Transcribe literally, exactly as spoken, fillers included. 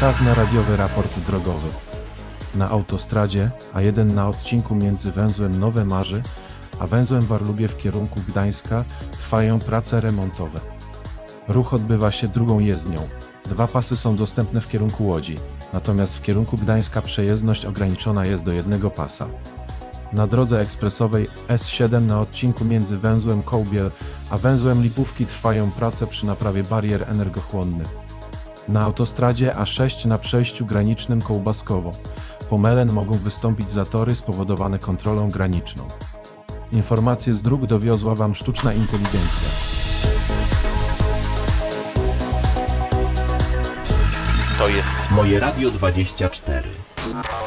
Czas na radiowy raport drogowy. Na autostradzie A jeden na odcinku między węzłem Nowe Marzy a węzłem Warlubie w kierunku Gdańska trwają prace remontowe. Ruch odbywa się drugą jezdnią. Dwa pasy są dostępne w kierunku Łodzi, natomiast w kierunku Gdańska przejezdność ograniczona jest do jednego pasa. Na drodze ekspresowej S siedem na odcinku między węzłem Kołbiel a węzłem Lipówki trwają prace przy naprawie barier energochłonnych. Na autostradzie A sześć na przejściu granicznym Kołbaskowo Pomelen mogą wystąpić zatory spowodowane kontrolą graniczną. Informacje z dróg dowiozła Wam sztuczna inteligencja. To jest Moje Radio dwadzieścia cztery.